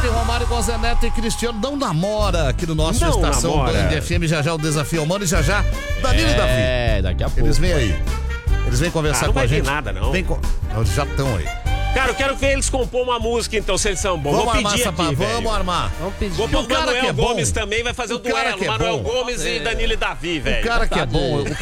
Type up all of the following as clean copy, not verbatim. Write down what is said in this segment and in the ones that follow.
Ontem Romário com Zé Neto e Cristiano não namora aqui no nosso Estação Band FM. Já o Desafio ao Mano e já Danilo e Davi. É, daqui a pouco. Eles vêm aí. Eles vêm conversar com a gente. Não vai ter nada, não. Eles já estão aí. Cara, eu quero ver eles compor uma música, então, se eles são bons. Vou pedir aqui, vamos armar. Vamos pedir. Vou pôr o Manuel Gomes também, vai fazer o duelo. Manuel Gomes e Danilo e Davi, velho. O cara que é bom, Vamos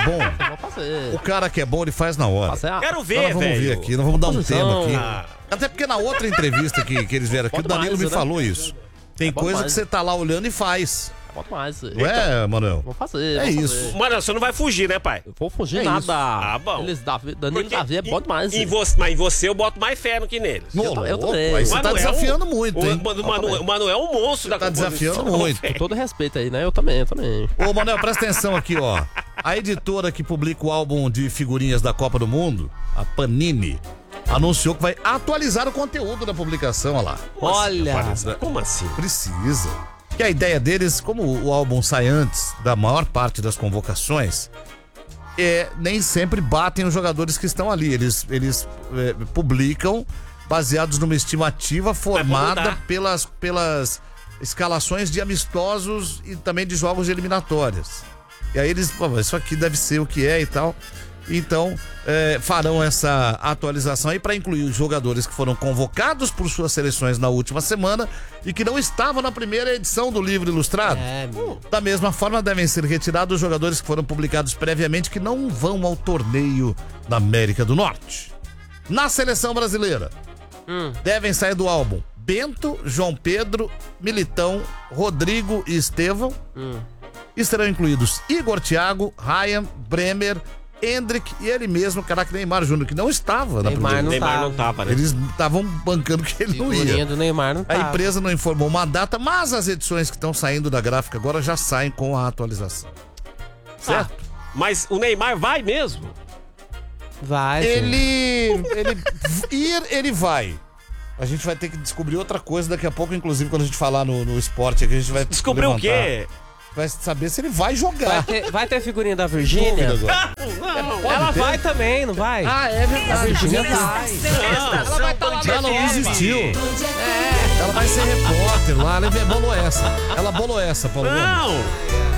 fazer. o cara que é bom, ele faz na hora. Quero ver, velho. Nós vamos ver aqui, nós vamos dar um tema aqui. Ah. Até porque na outra entrevista que eles vieram aqui, o Danilo me falou isso. Tem coisa que você tá lá olhando e faz. Bota mais. Ué, Manuel? Vamos fazer. É isso. Mano, você não vai fugir, né, pai? Eu vou fugir É nada. isso. Ah, bom. Danilo e Davi é bom demais. Mas em você eu boto mais fé no que neles. Eu também. Aí você tá desafiando muito, hein? O Manuel é um monstro da Tá composição. desafiando muito. Com todo respeito aí, né? Eu também. Ô, Manuel, presta atenção aqui, ó. A editora que publica o álbum de figurinhas da Copa do Mundo, a Panini, anunciou que vai atualizar o conteúdo da publicação, olha lá. Como assim? Precisa. Que a ideia deles, como o álbum sai antes da maior parte das convocações, nem sempre batem os jogadores que estão ali. Eles publicam baseados numa estimativa formada pelas escalações de amistosos e também de jogos de eliminatórias. E aí eles, isso aqui deve ser o que é e tal. Então, farão essa atualização aí para incluir os jogadores que foram convocados por suas seleções na última semana e que não estavam na primeira edição do livro ilustrado. Da mesma forma, devem ser retirados os jogadores que foram publicados previamente que não vão ao torneio da América do Norte. Na seleção brasileira, devem sair do álbum Bento, João Pedro, Militão, Rodrigo e Estevão. E serão incluídos Igor Thiago, Ryan, Bremer, Hendrick e ele mesmo, caraca, Neymar Júnior, que não estava na primeira. Neymar não tava, né? Eles estavam bancando que ele não ia. Do Neymar não A empresa não informou uma data, mas as edições que estão saindo da gráfica agora já saem com a atualização. Certo? Mas o Neymar vai mesmo? Vai. Ele vai. A gente vai ter que descobrir outra coisa daqui a pouco, inclusive quando a gente falar no esporte aqui, a gente vai descobrir o quê? Vai saber se ele vai jogar. Vai ter figurinha da Virgínia? Não. Ela vai também, não vai? Ah, é verdade. A Virgínia vai. Ela vai estar lá. Ela não desistiu. Ela vai ser repórter lá. Ela bolou essa, Paulo. Não.